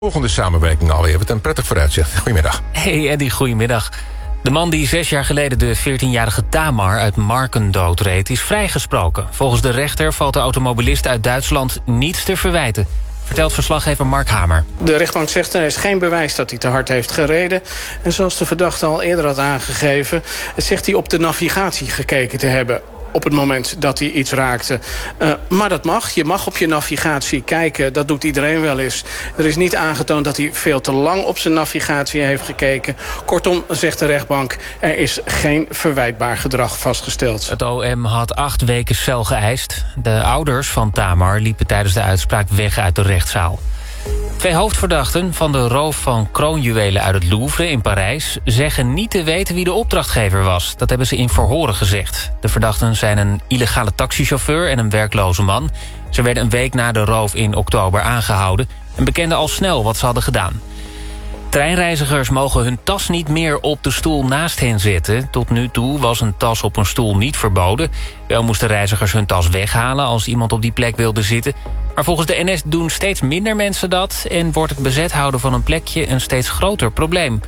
Volgende samenwerking alweer. Wat een prettig vooruitzicht. Goedemiddag. Hey Eddie, goedemiddag. De man die 6 jaar geleden de 14-jarige Tamar uit Marken doodreed is vrijgesproken. Volgens de rechter valt de automobilist uit Duitsland niets te verwijten. Vertelt verslaggever Mark Hamer. De rechtbank zegt er is geen bewijs dat hij te hard heeft gereden. En zoals de verdachte al eerder had aangegeven, zegt hij op de navigatie gekeken te hebben op het moment dat hij iets raakte. Maar dat mag. Je mag op je navigatie kijken. Dat doet iedereen wel eens. Er is niet aangetoond dat hij veel te lang op zijn navigatie heeft gekeken. Kortom, zegt de rechtbank, er is geen verwijtbaar gedrag vastgesteld. Het OM had 8 weken cel geëist. De ouders van Tamar liepen tijdens de uitspraak weg uit de rechtszaal. 2 hoofdverdachten van de roof van kroonjuwelen uit het Louvre in Parijs zeggen niet te weten wie de opdrachtgever was. Dat hebben ze in verhoren gezegd. De verdachten zijn een illegale taxichauffeur en een werkloze man. Ze werden een week na de roof in oktober aangehouden en bekenden al snel wat ze hadden gedaan. Treinreizigers mogen hun tas niet meer op de stoel naast hen zetten. Tot nu toe was een tas op een stoel niet verboden. Wel moesten reizigers hun tas weghalen als iemand op die plek wilde zitten. Maar volgens de NS doen steeds minder mensen dat en wordt het bezet houden van een plekje een steeds groter probleem.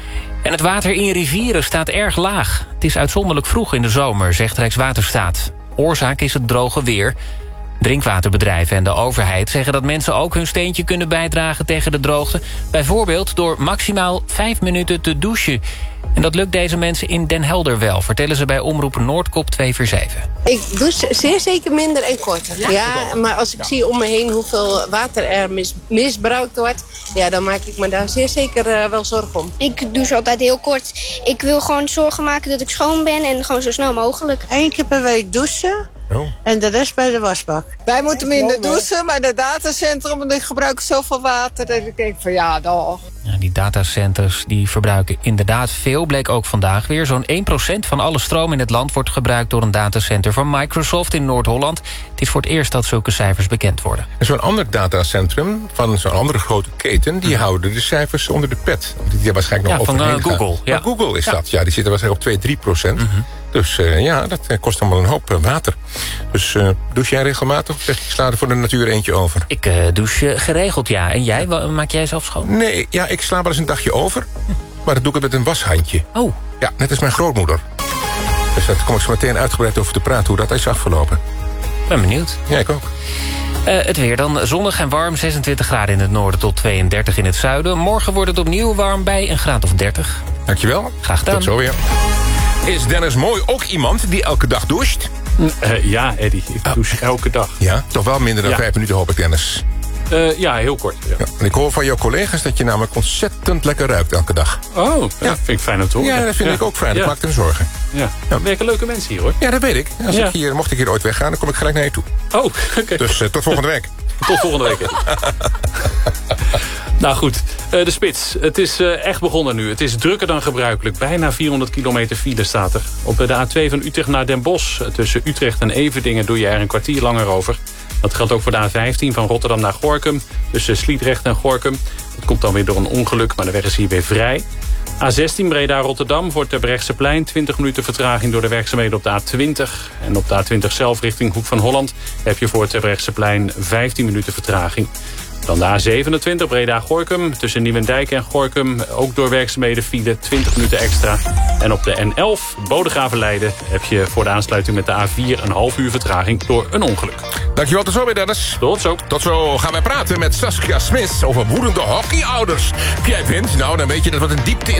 En het water in rivieren staat erg laag. Het is uitzonderlijk vroeg in de zomer, zegt Rijkswaterstaat. Oorzaak is het droge weer. Drinkwaterbedrijven en de overheid zeggen dat mensen ook hun steentje kunnen bijdragen tegen de droogte. Bijvoorbeeld door maximaal 5 minuten te douchen. En dat lukt deze mensen in Den Helder wel, vertellen ze bij Omroep Noordkop 247. Ik douche zeer zeker minder en korter. Ja, maar als ik zie om me heen hoeveel water er misbruikt wordt, ja, dan maak ik me daar zeer zeker wel zorgen om. Ik douche altijd heel kort. Ik wil gewoon zorgen maken dat ik schoon ben en gewoon zo snel mogelijk. 1 keer per week douchen. Oh. En de rest bij de wasbak. Wij moeten minder douchen, maar de datacentrum die gebruiken zoveel water dat ik denk van ja, toch. Ja, die datacenters die verbruiken inderdaad veel, bleek ook vandaag weer. Zo'n 1% van alle stroom in het land wordt gebruikt door een datacenter van Microsoft in Noord-Holland. Het is voor het eerst dat zulke cijfers bekend worden. En zo'n ander datacentrum van zo'n andere grote keten, die houden de cijfers onder de pet. Die waarschijnlijk nog van Google. Ja. Maar Google is dat. Ja, die zitten waarschijnlijk op 2-3%. Dus ja, dat kost allemaal een hoop water. Dus douche jij regelmatig of zeg je, ik sla er voor de natuur eentje over? Ik douche geregeld, ja. En jij? Maak jij zelf schoon? Nee, ja, ik sla wel eens een dagje over. Maar dat doe ik met een washandje. Oh. Ja, net als mijn grootmoeder. Dus daar kom ik zo meteen uitgebreid over te praten hoe dat is afgelopen. Ben benieuwd. Ja, ik ook. Het weer dan zonnig en warm, 26 graden in het noorden tot 32 in het zuiden. Morgen wordt het opnieuw warm bij een graad of 30. Dankjewel. Graag gedaan. Tot zo weer. Is Dennis Mooi ook iemand die elke dag doucht? Ja, Eddie. Ik douche elke dag. Ja, toch wel minder dan 5 minuten hoop ik, Dennis. Ja, heel kort. Ja. Ja, en ik hoor van jouw collega's dat je namelijk ontzettend lekker ruikt elke dag. Oh, ja. Vind ik fijn om te horen. Ja, dat vind ik ook fijn. Dat maakt hem zorgen. Ja. Er werken leuke mensen hier, hoor. Ja, dat weet ik. Mocht ik hier ooit weggaan, dan kom ik gelijk naar je toe. Oh, oké. Dus tot volgende week. Tot volgende week. Nou goed, de spits. Het is echt begonnen nu. Het is drukker dan gebruikelijk. Bijna 400 kilometer file staat er. Op de A2 van Utrecht naar Den Bosch. Tussen Utrecht en Everdingen doe je er een kwartier langer over. Dat geldt ook voor de A15 van Rotterdam naar Gorinchem. Tussen Sliedrecht en Gorinchem. Dat komt dan weer door een ongeluk, maar de weg is hier weer vrij. A16 Breda-Rotterdam voor het Terbrechtseplein. 20 minuten vertraging door de werkzaamheden op de A20. En op de A20 zelf richting Hoek van Holland heb je voor het Terbrechtseplein 15 minuten vertraging. Dan de A27 Breda-Gorinchem. Tussen Nieuwendijk en Gorinchem ook door werkzaamheden file 20 minuten extra. En op de N11 Bodegraven-Leiden heb je voor de aansluiting met de A4 een half uur vertraging door een ongeluk. Dankjewel, tot zo weer, Dennis. Tot zo. Tot zo gaan wij praten met Saskia Smith over woedende hockeyouders. Jij vindt, nou dan weet je dat wat een diepte in